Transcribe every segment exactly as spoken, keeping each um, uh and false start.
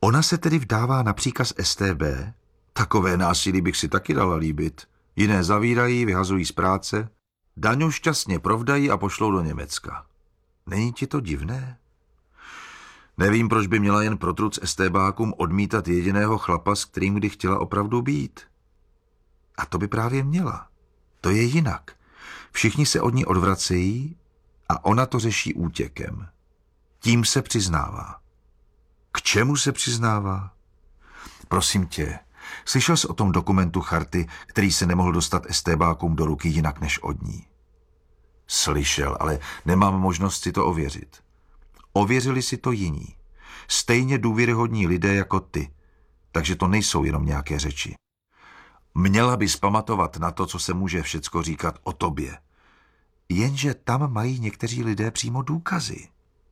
Ona se tedy vdává na příkaz S T B? Takové násilí bych si taky dala líbit. Jiné zavírají, vyhazují z práce, Daňu šťastně provdají a pošlou do Německa. Není ti to divné? Nevím, proč by měla jen pro truc estébákům odmítat jediného chlapa, s kterým kdy chtěla opravdu být. A to by právě měla. To je jinak. Všichni se od ní odvracejí a ona to řeší útěkem. Tím se přiznává. K čemu se přiznává? Prosím tě, slyšel jsi o tom dokumentu charty, který se nemohl dostat estébákům do ruky jinak než od ní? Slyšel, ale nemám možnost si to ověřit. Ověřili si to jiní. Stejně důvěryhodní lidé jako ty. Takže to nejsou jenom nějaké řeči. Měla bys pamatovat na to, co se může všecko říkat o tobě. Jenže tam mají někteří lidé přímo důkazy.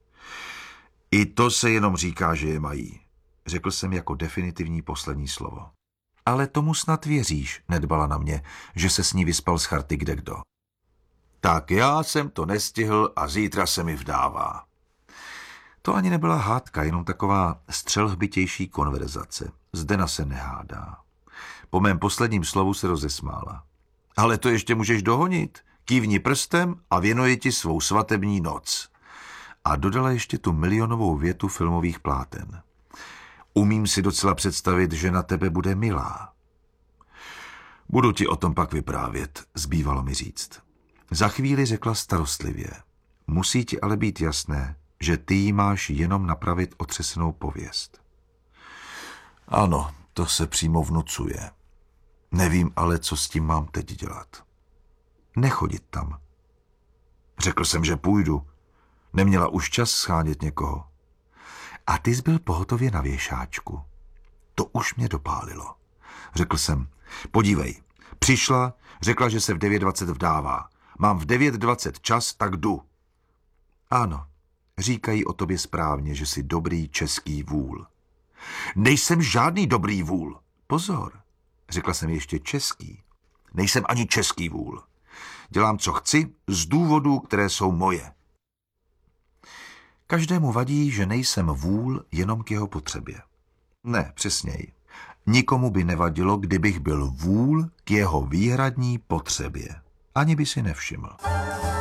I to se jenom říká, že je mají. Řekl jsem jako definitivní poslední slovo. Ale tomu snad věříš, nedbala na mě, že se s ní vyspal z charty kdekdo. Tak já jsem to nestihl a zítra se mi vdává. To ani nebyla hádka, jenom taková střelhbitější konverzace. Zdena se nehádá. Po mém posledním slovu se rozesmála. Ale to ještě můžeš dohonit. Kývni prstem a věnuji ti svou svatební noc. A dodala ještě tu milionovou větu filmových pláten. Umím si docela představit, že na tebe bude milá. Budu ti o tom pak vyprávět, zbývalo mi říct. Za chvíli řekla starostlivě. Musí ti ale být jasné, že ty jí máš jenom napravit otřesenou pověst. Ano, to se přímo vnucuje. Nevím ale, co s tím mám teď dělat. Nechodit tam. Řekl jsem, že půjdu. Neměla už čas schánět někoho. A ty jsi byl pohotově na věšáčku. To už mě dopálilo. Řekl jsem, podívej, přišla, řekla, že se v devět dvacet vdává. Mám v devět dvacet čas, tak jdu. Ano, říkají o tobě správně, že jsi dobrý český vůl. Nejsem žádný dobrý vůl. Pozor, řekla jsem ještě český. Nejsem ani český vůl. Dělám, co chci, z důvodů, které jsou moje. Každému vadí, že nejsem vůl jenom k jeho potřebě. Ne, přesněji. Nikomu by nevadilo, kdybych byl vůl k jeho výhradní potřebě. Ani by si nevšiml.